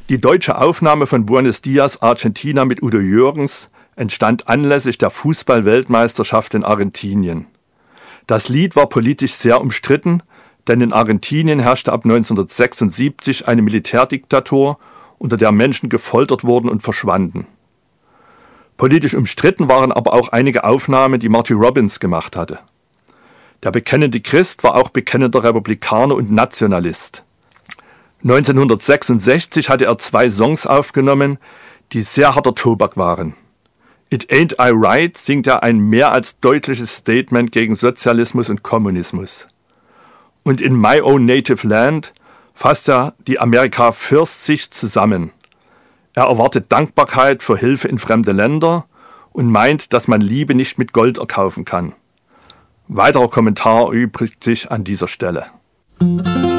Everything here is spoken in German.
Die deutsche Aufnahme von Buenos Dias Argentina mit Udo Jürgens entstand anlässlich der Fußball-Weltmeisterschaft in Argentinien. Das Lied war politisch sehr umstritten, denn in Argentinien herrschte ab 1976 eine Militärdiktatur, unter der Menschen gefoltert wurden und verschwanden. Politisch umstritten waren aber auch einige Aufnahmen, die Marty Robbins gemacht hatte. Der bekennende Christ war auch bekennender Republikaner und Nationalist. 1966 hatte er 2 Songs aufgenommen, die sehr harter Tobak waren. It Ain't I Right singt er ein mehr als deutliches Statement gegen Sozialismus und Kommunismus. Und in My Own Native Land fasst er die America First Sicht zusammen. Er erwartet Dankbarkeit für Hilfe in fremde Länder und meint, dass man Liebe nicht mit Gold erkaufen kann. Weiterer Kommentar erübrigt sich an dieser Stelle.